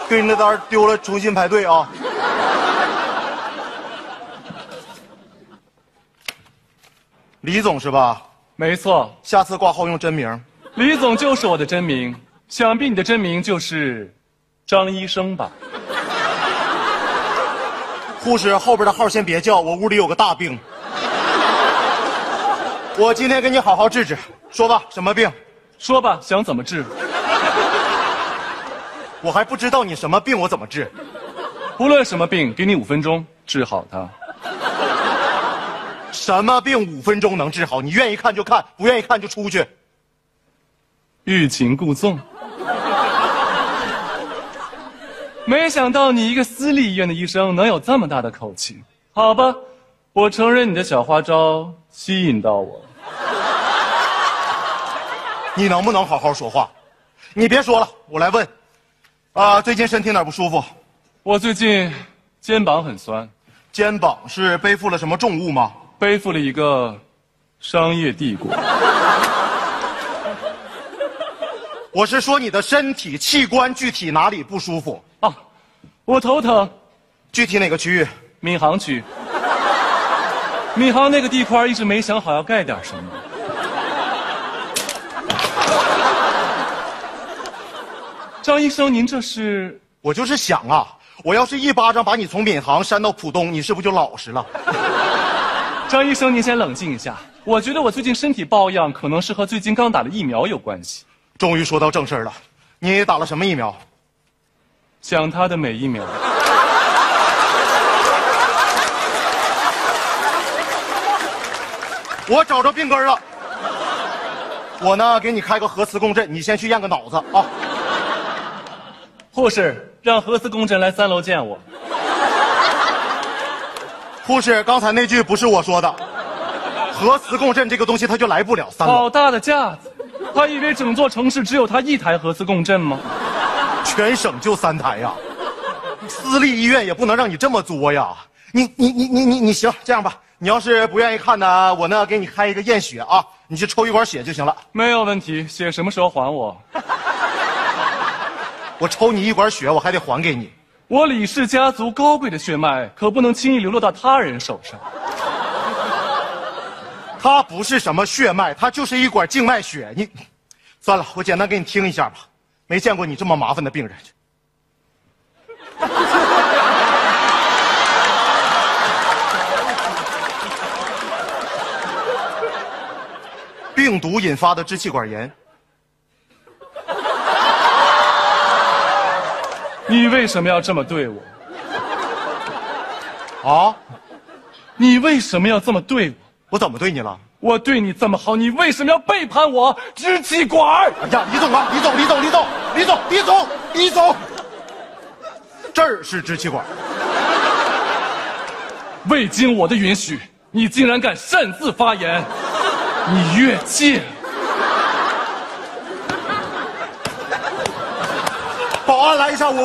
给你那单丢了，重新排队啊。李总是吧？ 没错， 下次挂号用真名。 李总就是我的真名，想必你的真名就是张医生吧？ 护士，后边的号先别叫，我屋里有个大病。我今天给你好好治治，说吧，什么病？ 说吧，想怎么治？ 我还不知道你什么病，我怎么治？ 无论什么病，给你5分钟治好它。 什么病5分钟能治好？你愿意看就看，不愿意看就出去。 欲擒故纵。没想到你一个私立医院的医生能有这么大的口气。好吧，我承认你的小花招吸引到我。 你能不能好好说话？你别说了，我来问。最近身体哪儿不舒服？ 我最近肩膀很酸。 肩膀是背负了什么重物吗？ 背负了一个商业帝国。 我是说你的身体器官具体哪里不舒服啊？我头疼。 具体哪个区域？ 闵行区。闵行那个地块一直没想好要盖点什么。张医生，您这是？ 我就是想啊，我要是一巴掌把你从闵行扇到浦东，你是不是就老实了？ 张医生，您先冷静一下。我觉得我最近身体抱恙，可能是和最近刚打的疫苗有关系。 终于说到正事了，你打了什么疫苗？ 想他的每一秒。 我找着病根了。我呢，给你开个核磁共振，你先去验个脑子啊。 护士，让核磁共振来3楼见我。 护士，刚才那句不是我说的。核磁共振这个东西，它就来不了3楼。 好大的架子！他以为整座城市只有他一台核磁共振吗？ 全省就3台呀！私立医院也不能让你这么作呀！你行，这样吧，你要是不愿意看呢，我呢给你开一个验血啊，你去抽一管血就行了。 没有问题，血什么时候还我？ 我抽你1管血，我还得还给你。 我李氏家族高贵的血脉可不能轻易流落到他人手上。 它不是什么血脉，它就是一管静脉血。你，算了，我简单给你听一下吧。没见过你这么麻烦的病人。病毒引发的支气管炎。 你为什么要这么对我？ 啊？ 你为什么要这么对我？ 我怎么对你了？ 我对你这么好，你为什么要背叛我？支气管！ 哎呀，李总啊，李总，这儿是支气管。 未经我的允许，你竟然敢擅自发言，你越界！ 保安来一下，我